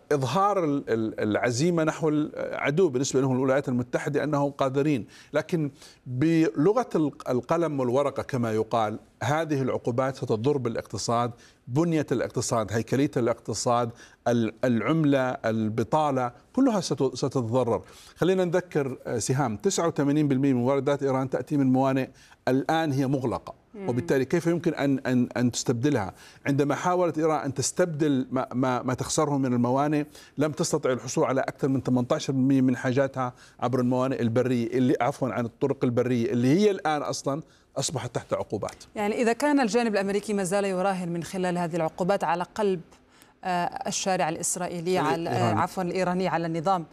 إظهار العزيمة نحو العدو بالنسبة لهم الولايات المتحدة أنهم قادرين، لكن بلغة القلم والورقة كما يقال هذه العقوبات ستضر بالاقتصاد، بنية الاقتصاد، هيكلية الاقتصاد، العملة، البطالة، كلها ستتضرر. خلينا نذكر سهام 89% من واردات إيران تأتي من موانئ الآن هي مغلقة، وبالتالي كيف يمكن أن تستبدلها؟ عندما حاولت إيران أن تستبدل ما تخسره من الموانئ لم تستطع الحصول على أكثر من 18% من حاجاتها عبر الموانئ البرية اللي عن الطرق البرية اللي هي الآن أصلا أصبحت تحت عقوبات. يعني إذا كان الجانب الأمريكي ما زال يراهن من خلال هذه العقوبات على قلب الشارع الإسرائيلي الإيراني على النظام،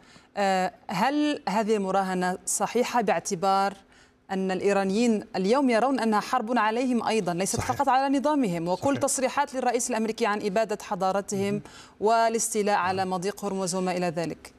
هل هذه المراهنة صحيحة باعتبار أن الإيرانيين اليوم يرون أنها حرب عليهم أيضا، ليست صحيح. فقط على نظامهم، وكل تصريحات للرئيس الأمريكي عن إبادة حضارتهم والاستيلاء على مضيق هرمز وما إلى ذلك؟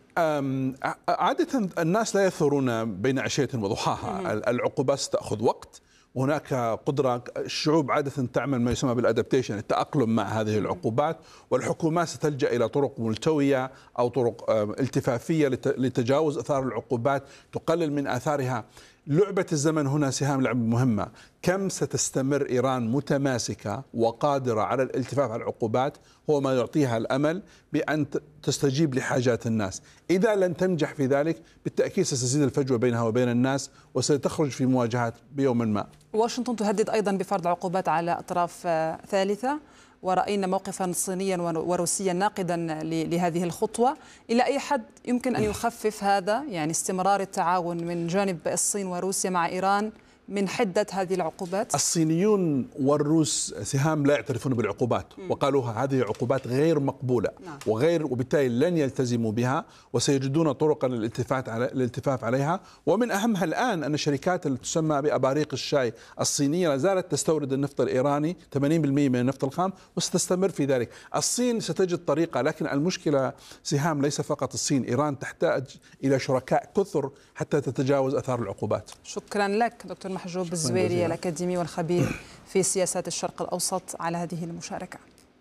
عادة الناس لا يثورون بين عشية وضحاها، العقوبات ستأخذ وقت، وهناك قدرة الشعوب عادة تعمل ما يسمى بالأدابتيشن، التأقلم مع هذه العقوبات، والحكومات ستلجأ إلى طرق ملتوية أو طرق التفافية لتجاوز آثار العقوبات، تقلل من آثارها. لعبة الزمن هنا سهام لعبة مهمة، كم ستستمر إيران متماسكة وقادرة على الالتفاف على العقوبات هو ما يعطيها الأمل بأن تستجيب لحاجات الناس. إذا لن تنجح في ذلك بالتأكيد ستزيد الفجوة بينها وبين الناس وستخرج في مواجهات بيوم ما. واشنطن تهدد أيضا بفرض عقوبات على أطراف ثالثة، ورأينا موقفا صينيا وروسيا ناقدا لهذه الخطوة. إلى أي حد يمكن أن يخفف هذا، يعني استمرار التعاون من جانب الصين وروسيا مع إيران من حدة هذه العقوبات؟ الصينيون والروس سهام لا يعترفون بالعقوبات، وقالوا هذه عقوبات غير مقبولة وبالتالي لن يلتزموا بها، وسيجدون طرقا للالتفاف عليها. ومن أهمها الآن أن الشركات التي تسمى بأباريق الشاي الصينية لا زالت تستورد النفط الإيراني 80% من النفط الخام، وستستمر في ذلك. الصين ستجد طريقة، لكن المشكلة سهام ليس فقط الصين، إيران تحتاج إلى شركاء كثر حتى تتجاوز آثار العقوبات. شكرا لك دكتور محجوب الزويري الأكاديمي والخبير في سياسات الشرق الأوسط على هذه المشاركة.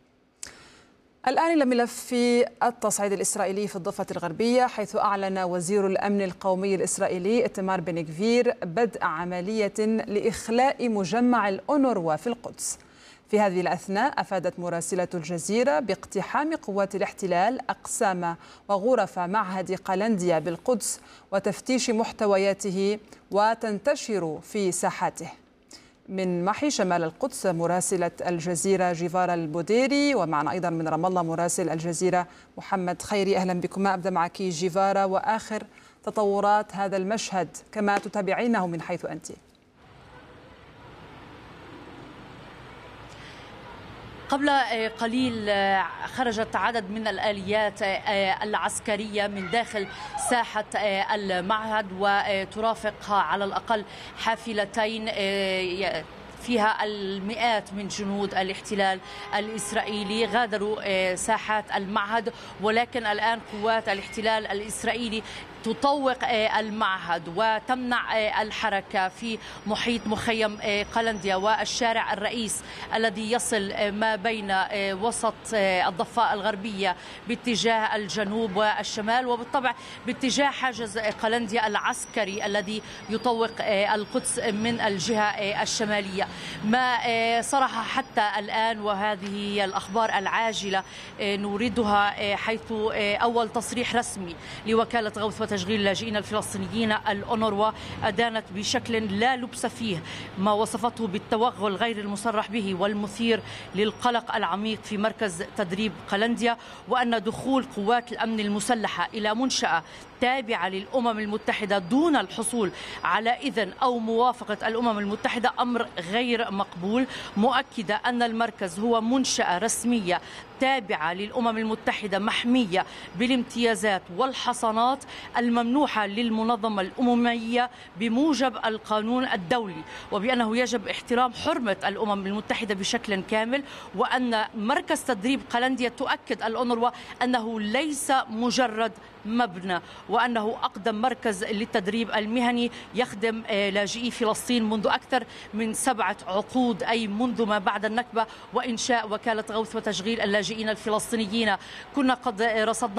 الآن إلى ملف التصعيد الإسرائيلي في الضفة الغربية، حيث أعلن وزير الأمن القومي الإسرائيلي إتمار بن غفير بدء عملية لإخلاء مجمع الأونروا في القدس. في هذه الأثناء أفادت مراسلة الجزيرة باقتحام قوات الاحتلال أقسام وغرف معهد قلنديا بالقدس وتفتيش محتوياته وتنتشر في ساحاته. من محي شمال القدس مراسلة الجزيرة جيفارا البوديري، ومعنا أيضا من رام الله مراسل الجزيرة محمد خيري. أهلا بكما. أبدأ معك جيفارا، وآخر تطورات هذا المشهد كما تتابعينه من حيث أنت. قبل قليل خرجت عدد من الآليات العسكرية من داخل ساحة المعهد، وترافقها على الأقل حافلتين فيها المئات من جنود الاحتلال الإسرائيلي غادروا ساحات المعهد. ولكن الآن قوات الاحتلال الإسرائيلي تطوق المعهد وتمنع الحركة في محيط مخيم قلنديا والشارع الرئيس الذي يصل ما بين وسط الضفة الغربية باتجاه الجنوب والشمال، وبالطبع باتجاه حاجز قلنديا العسكري الذي يطوق القدس من الجهة الشمالية. ما صرح حتى الآن، وهذه هي الأخبار العاجلة نوردها، حيث أول تصريح رسمي لوكالة غوث وتشغيل اللاجئين الفلسطينيين الأونروا أدانت بشكل لا لبس فيه ما وصفته بالتوغل غير المصرح به والمثير للقلق العميق في مركز تدريب قلنديا، وأن دخول قوات الأمن المسلحة إلى منشأة تابعة للأمم المتحدة دون الحصول على إذن أو موافقة الأمم المتحدة أمر غير مقبول، مؤكدة أن المركز هو منشأة رسمية تابعة للأمم المتحدة محمية بالامتيازات والحصانات الممنوحة للمنظمة الأممية بموجب القانون الدولي، وبأنه يجب احترام حرمة الأمم المتحدة بشكل كامل، وأن مركز تدريب قلنديا تؤكد الأونروا أنه ليس مجرد مبنى، وأنه أقدم مركز للتدريب المهني يخدم لاجئي فلسطين منذ أكثر من 7 عقود، أي منذ ما بعد النكبة وإنشاء وكالة غوث وتشغيل اللاجئين الفلسطينيين. كنا قد رصدنا